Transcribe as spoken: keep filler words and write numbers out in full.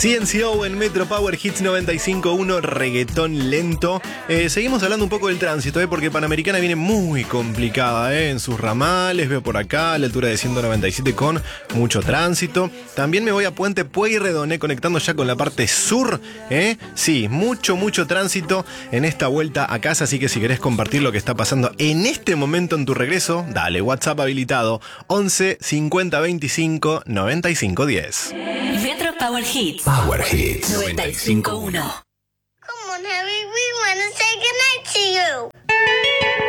C N C O en Metro Power Hits noventa y cinco punto uno, reggaetón lento. Eh, seguimos hablando un poco del tránsito, eh, porque Panamericana viene muy complicada eh, en sus ramales. Veo por acá a la altura de ciento noventa y siete con mucho tránsito. También me voy a Puente Pueyrredón, eh, conectando ya con la parte sur. Eh. Sí, mucho, mucho tránsito en esta vuelta a casa. Así que si querés compartir lo que está pasando en este momento en tu regreso, dale, WhatsApp habilitado once cincuenta veinticinco noventa y cinco diez. Metro Power Hits. Power Hits noventa y cinco punto uno. Come on, Harry, we want to say goodnight to you.